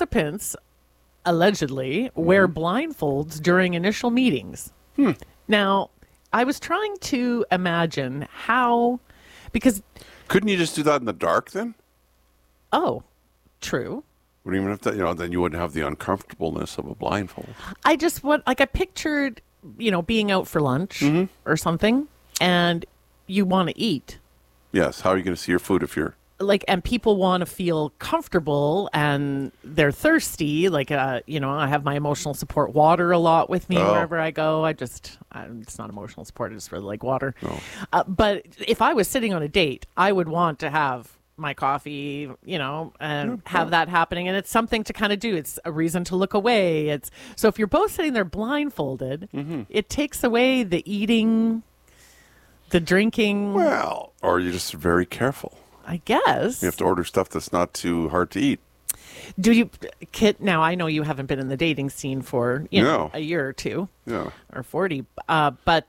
participants allegedly wear blindfolds during initial meetings. Now, I was trying to imagine how, because, Couldn't you just do that in the dark then? oh, true. Wouldn't even have to, then you wouldn't have the uncomfortableness of a blindfold. I just want, like, I pictured, being out for lunch or something, and you want to eat. Yes. How are you going to see your food if you're... And people want to feel comfortable and they're thirsty. I have my emotional support water a lot with me wherever I go. it's not emotional support. I just really like water. Oh. But if I was sitting on a date, I would want to have my coffee, and have that happening. And it's something to kind of do. It's a reason to look away. So if you're both sitting there blindfolded, it takes away the eating, the drinking. Well, or you're just very careful. I guess. You have to order stuff that's not too hard to eat. Do you, Kit, now I know you haven't been in the dating scene for, a year or two. Yeah. Or 40. But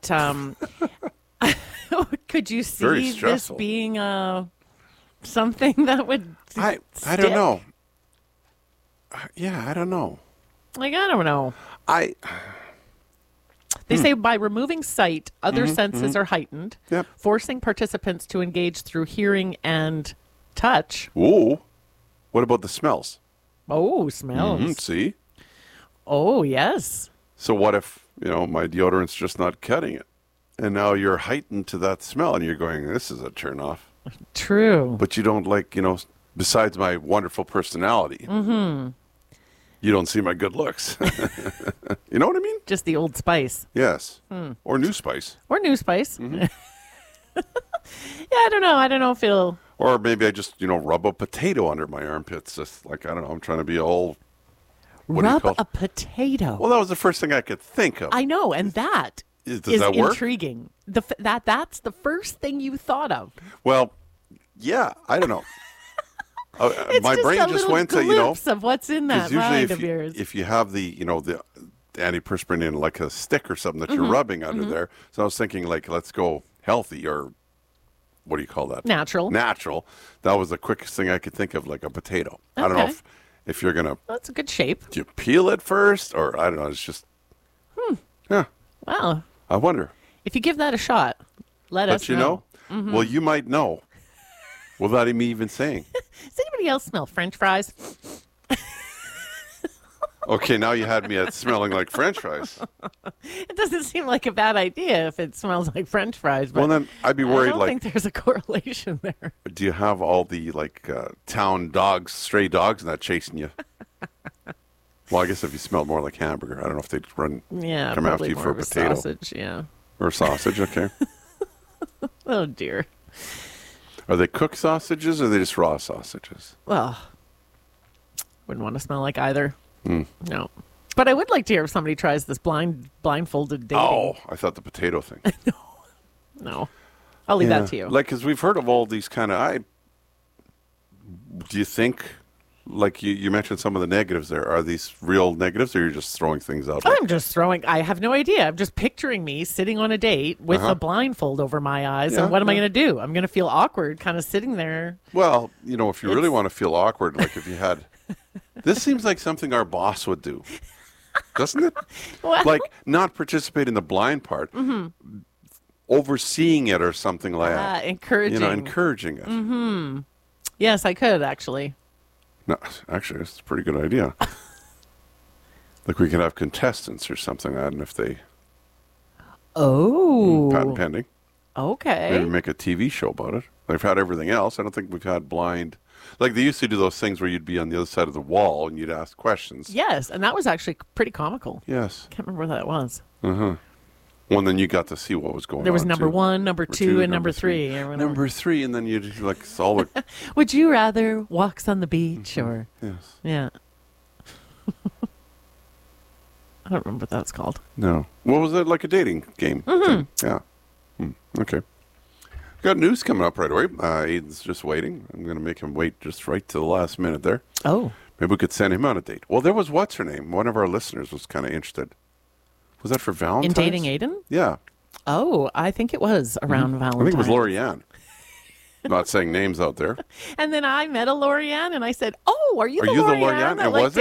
could you see this being something that would I stick? don't know. Yeah, I don't know. I don't know. They say by removing sight, other senses are heightened, Yep. forcing participants to engage through hearing and touch. Ooh. What about the smells? Oh, smells. See? Oh, yes. So what if, my deodorant's just not cutting it? And now you're heightened to that smell and you're going, this is a turn off. True. But you don't like, besides my wonderful personality, you don't see my good looks. You know what I mean? Just the Old Spice. Yes. Or new spice. Or new spice. Yeah, I don't know. I don't know if it'll... Or maybe I just, rub a potato under my armpits. Just like, I don't know, I'm trying to be all... Rub a potato. Well, that was the first thing I could think of. I know, and that Does is that work? intriguing. That's the first thing you thought of. Well, yeah, I don't know. It's my brain a just little went to, glimpse of what's in that usually mind of yours. if you have the, the antiperspirant in like a stick or something that you're rubbing under there. So I was thinking let's go healthy or what do you call that? Natural. Natural. That was the quickest thing I could think of, like a potato. I don't know Okay. if you're going to... That's a good shape. Do you peel it first? Or I don't know. It's just... Yeah. Well, I wonder. if you give that a shot, let us know. Well, you might know without me even saying. Does anybody else smell French fries? Okay, now you had me at smelling like French fries. It doesn't seem like a bad idea if it smells like French fries. But Well, then I'd be worried, I don't think there's a correlation there. do you have all the town dogs, stray dogs, and that chasing you? Well, I guess if you smelled more like hamburger, I don't know if they'd come after probably you more for a of potato sausage. Yeah. or sausage. Okay, Oh dear. are they cooked sausages or are they just raw sausages? Well, wouldn't want to smell like either. No. But I would like to hear if somebody tries this blindfolded dating. Oh, I thought the potato thing. No. I'll leave that to you. Because we've heard of all these kind of. Do you think, like you mentioned some of the negatives there, are these real negatives or you're just throwing things out there? I'm just I have no idea. I'm just picturing me sitting on a date with a blindfold over my eyes. Yeah, And what am I going to do? I'm going to feel awkward kind of sitting there. Well, if you really want to feel awkward, like if you had. This seems like something our boss would do, doesn't it? Well, Like not participate in the blind part, overseeing it or something like that. encouraging. Encouraging it. Yes, I could actually. No, actually, it's a pretty good idea. Like we could have contestants or something. I don't know if they Oh. patent pending. Okay. Maybe make a TV show about it. They've had everything else. I don't think we've had blind. Like they used to do those things where you'd be on the other side of the wall and you'd ask questions. Yes, and that was actually pretty comical. Yes. Can't remember what that was. Well, then you got to see what was going on. There was number too. one, number two, and number three. Number three, and then you'd like solve it. Would you rather walks on the beach or... Yes. Yeah. I don't remember what that's called. No. What was it? Like a dating game? Thing? Yeah. Okay. Got news coming up right away. Aiden's just waiting. I'm going to make him wait just right to the last minute there. Oh. Maybe we could send him on a date. Well, there was what's her name? One of our listeners was kind of interested. Was that for Valentine's? In dating Aiden? Yeah. Oh, I think it was around Valentine's. I think it was Lorianne. Not saying names out there. And then I met a Lorianne and I said, oh, are you Are the you the Lorianne Lorianne? that And liked was it?